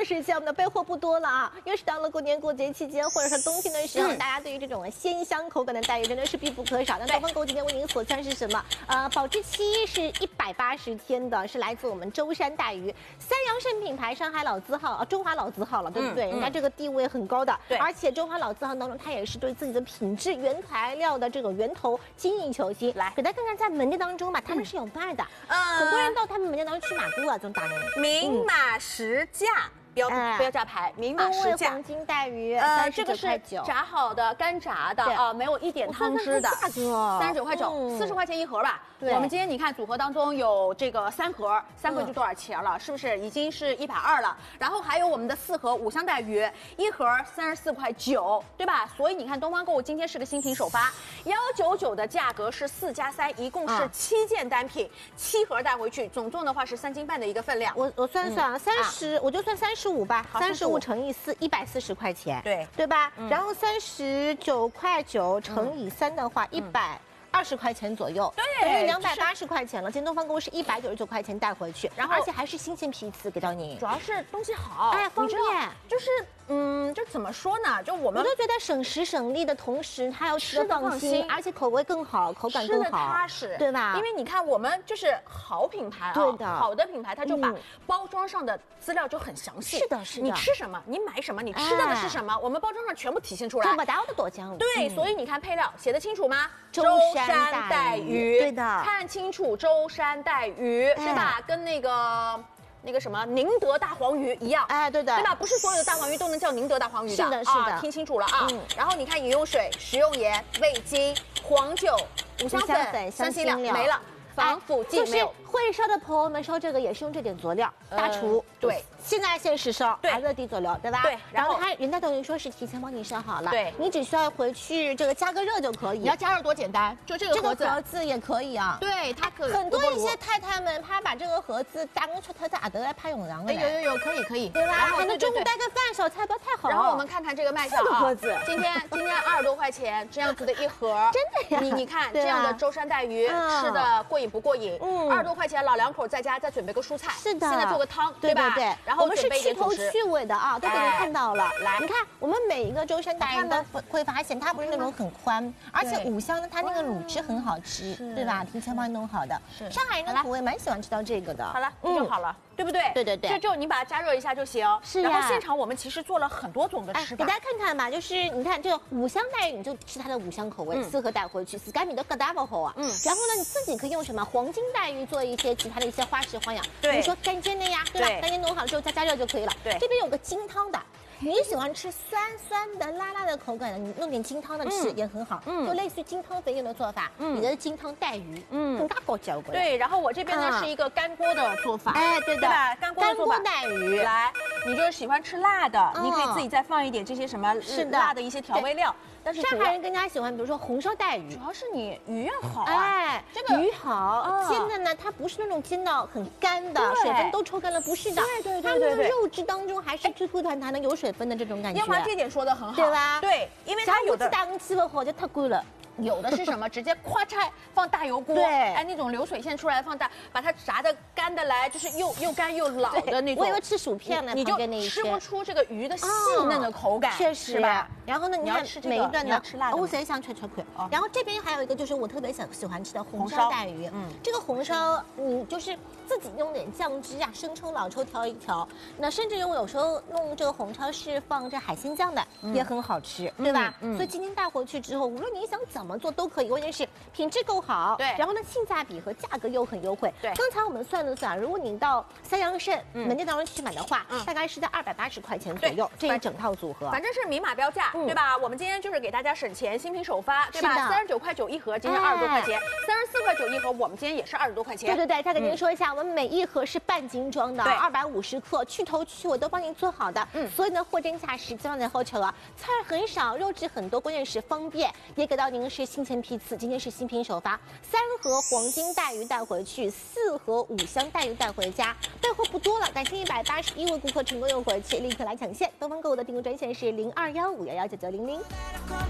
的时间，我们的备货不多了啊，又是到了过年过节期间，或者是冬天的时候，大家对于这种鲜香口感的带鱼真的是必不可少。那东方购物今天为您所荐是什么？保质期是180天的，是来自我们舟山带鱼，三阳盛品牌，上海老字号啊，中华老字号了，对不对？人家这个地位很高的，对，而且中华老字号当中，它也是对自己的品质、原材料的这个源头精益求精。来，给大家看看在门店当中嘛，他们是有卖的，很多人到他们门店当中去买过啊，这种大人明码实价。标价牌，明码实价。 黄金带鱼， 这个是炸好的、干炸的啊，没有一点汤汁的，39.9，40块钱一盒吧。对，我们今天你看组合当中有这个3盒，3盒就多少钱了？是不是已经是120了？然后还有我们的4盒五香带鱼，一盒34.9块，对吧？所以你看东方购物今天是个新品首发，199的价格是4+3，一共是7件单品，7盒带回去，总重的话是3斤半的一个分量。 我算算啊，30，我就算35吧，35乘以4，140块钱，对吧？然后39.9块乘以3的话，120块钱左右，对，等于280块钱了。今天东方购物是199块钱带回去，然后而且还是新鲜批次给到您， 主要是东西好， 哎，方便， 就是。就怎么说呢？就我都觉得省时省力的同时，它要吃得放心，而且口味更好，口感更好， 吃得踏实， 对吧？ 因为你看，我们就是好品牌啊，对的，好的品牌，它就把包装上的资料就很详细。 是的，是的。 你吃什么？你买什么？你吃到的是什么？我们包装上全部体现出来。 这么大的多酱。 对，所以你看配料写得清楚吗？ 舟山带鱼， 对的，看清楚舟山带鱼，对吧？跟那个什么宁德大黄鱼一样， 哎，对的， 对吧？不是所有的大黄鱼都能叫宁德大黄鱼的， 是的，是的， 听清楚了啊。然后你看饮用水、食用盐、味精、黄酒、五香粉、香辛料没了，防腐剂没有。 会烧的朋友们烧这个也是用这点佐料，大厨对， 现时烧，还热底佐料，对吧？ 对， 然后人家等于说是提前帮你烧好了， 对， 你只需要回去这个加个热就可以。 你要加热多简单，就这个盒子也可以啊。 对，它可很多一些太太们，她把这个盒子当出她在阿德来拍永阳了。 有，可以， 对吧？还能中午带个饭，小菜不要太好。 然后我们看看这个卖相啊， 盒子， 今天20多块钱这样子的一盒， 真的呀？ 你看这样的舟山带鱼吃的过瘾不过瘾？20多块钱，老两口在家再准备个蔬菜， 是的， 现在做个汤，对吧？ 对。 然后我们是去头去尾的啊，都给您看到了。 来， 你看我们每一个舟山带鱼都会发现，它不是那种很宽，而且五香呢，它那个卤汁很好吃，对吧？提前帮你弄好的。上海人的口味蛮喜欢吃到这个的。 好了，就好了。对不对？ 对， 就你把它加热一下就行。 是呀。 然后现场我们其实做了很多种的吃法， 给大家看看吧。就是你看这个五香带鱼，你就吃它的五香口味，4盒带回去，4米都疙瘩不好啊。然后呢，你自己可以用什么黄金带鱼做一些其他的一些花式花样，比如说干煎的呀，对吧？干煎弄好了之后加热就可以了。对，这边有个金汤的。你喜欢吃酸的、辣的口感的，你弄点金汤的吃也很好，就类似于金汤肥牛的做法。你的金汤带鱼，更加高效果。 对，然后我这边呢是一个干锅的做法， 哎，对的， 干锅带鱼。 来，你就是喜欢吃辣的，你可以自己再放一点这些什么辣的一些调味料。但是上海人更加喜欢，比如说红烧带鱼， 主要是你鱼要好啊， 哎，这个鱼好煎的呢，它不是那种煎到很干的，水分都抽干了，不是的， 对， 它那个肉质当中还是Q弹弹的，有水分的这种感觉。 烟华这点说的很好， 对吧？ 对，因为它有的大气的火就太贵了。 有的是什么？直接咵嚓放大油锅， 对， 哎，那种流水线出来放大，把它炸的干的来，就是又干又老的那种。 我以为吃薯片呢， 你就吃不出这个鱼的细嫩的口感， 确实是吧？ 然后呢，你看每一段的吃辣的， 我想吃亏。然后这边还有一个就是我特别喜欢吃的红烧带鱼，这个红烧你就是自己用点酱汁啊，生抽、老抽调一调。那甚至有时候弄这个红烧是放这海鲜酱的，也很好吃，对吧？所以今天带回去之后，无论你想怎么做都可以。关键是品质够好， 对， 然后呢性价比和价格又很优惠。 对， 刚才我们算了算，如果您到三阳盛门店当中去买的话，大概是在280块钱左右，这一整套组合， 反正是明码标价，对吧？我们今天就是给大家省钱，新品首发，对吧？39.9块一盒，今天20多块钱；34.9块一盒，我们今天也是20多块钱。 对，再给您说一下，我们每一盒是半斤装的，250克，去头去尾都帮您做好的。所以呢，货真价实，千万别后求了。菜很少，肉质很多，关键是方便，也给到您是新鲜批次。今天是新品首发，3盒黄金带鱼带回去，4盒五香带鱼带回家，备货不多了，感谢181位顾客成功用回去，立刻来抢现。东方购物的订购专线是0215119900。